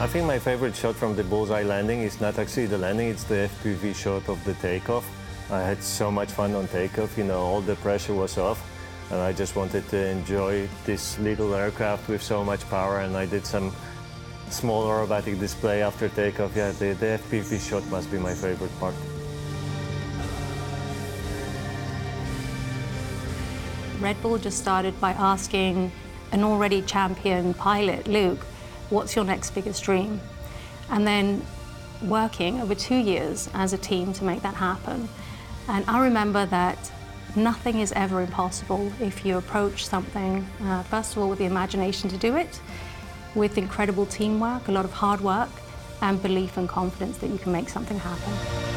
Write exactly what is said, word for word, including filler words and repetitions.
I think my favorite shot from the bullseye landing is not actually the landing, it's the F P V shot of the takeoff. I had so much fun on takeoff, you know, all the pressure was off, and I just wanted to enjoy this little aircraft with so much power, and I did some small aerobatic display after takeoff. Yeah, the, the F P V shot must be my favorite part. Red Bull just started by asking an already champion pilot, Luke, what's your next biggest dream? And then working over two years as a team to make that happen. And I remember that nothing is ever impossible if you approach something, uh, first of all, with the imagination to do it, with incredible teamwork, a lot of hard work, and belief and confidence that you can make something happen.